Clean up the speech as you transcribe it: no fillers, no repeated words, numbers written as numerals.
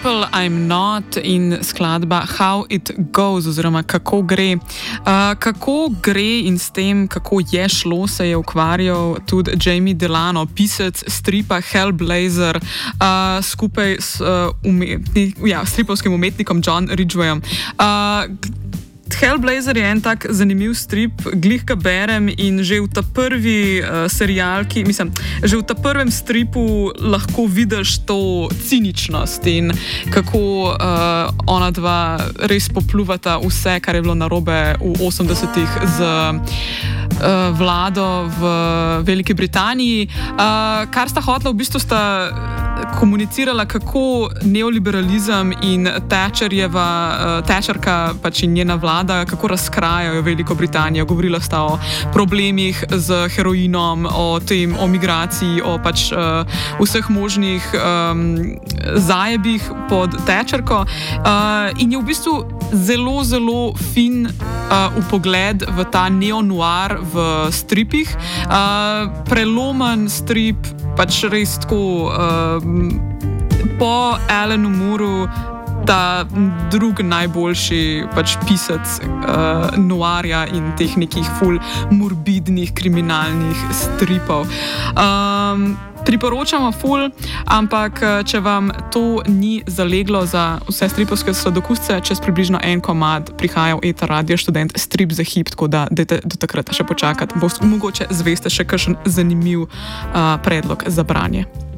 People I'm Not in skladba How It Goes oziroma Kako gre. Kako gre in s tem, kako je šlo, se je ukvarjal tudi Jamie Delano, pisec stripa Hellblazer, skupaj s stripovskim umetnikom John Ridgwayom. Hellblazer je en tak zanimiv strip, glih ga berem in že v ta prvi serialki, že v ta prvem stripu lahko vidiš to ciničnost in kako ona dva res popluvata vse, kar je bilo narobe v 80-ih z vlado v Veliki Britaniji. Kar sta hotela, v bistvu sta komunicirala, kako neoliberalizem in Thatcherka pač in njena vlada, kako razkrajajo Veliko Britanijo. Govorila sta o problemih z heroinom, o migraciji, o pač vseh možnih zajebih pod Thatcherko. In je v bistvu zelo, zelo fin vpogled v ta neo-noir v stripih. Prelomen strip, pač res tako po Alanu Mooru ta drug najboljši pač pisec noirja in teh nekih ful morbidnih kriminalnih stripov. Priporočamo ful, ampak če vam to ni zaleglo za vse stripovske sladokusce, čez približno en komad prihaja v Eter Radio Študent strip za hip, tako da dajte do takrat še počakati. Mogoče zveste še kakšen zanimiv predlog za branje.